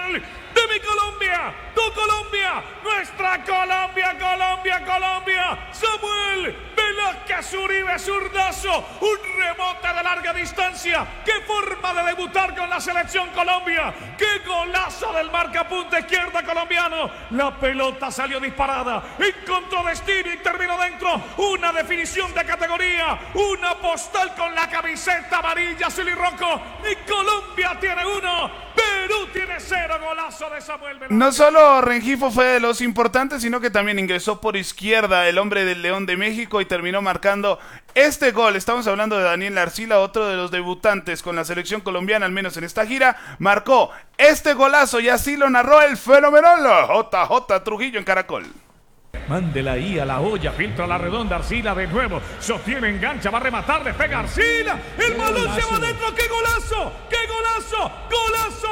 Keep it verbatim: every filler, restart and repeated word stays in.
gol de mi Colombia, tu Colombia, nuestra Colombia, Colombia, Colombia. Samuel Velázquez Uribe, zurdazo, un rebote de larga distancia. ¡Qué forma de debutar con la selección Colombia! ¡Qué golazo del marcapunta izquierda colombiano! La pelota salió disparada, encontró destino y terminó dentro. Una definición de categoría, una postal con la camiseta amarilla, azul y rojo. Y Colombia tiene uno, Perú tiene cero. Golazo de Samuel Velázquez. No solo Rengifo fue de los importantes, sino que también ingresó por izquierda el hombre del León de México y terminó marcando este gol. Estamos hablando de Daniel Arcila, otro de los debutantes con la selección colombiana, al menos en esta gira. Marcó este golazo y así lo narró el fenomenal J J Trujillo en Caracol. Mándela ahí a la olla, filtra la redonda, Arcila de nuevo, sostiene, engancha, va a rematar, despega Arcila, el balón se va adentro, ¡qué golazo! ¡Qué golazo! ¡Golazo!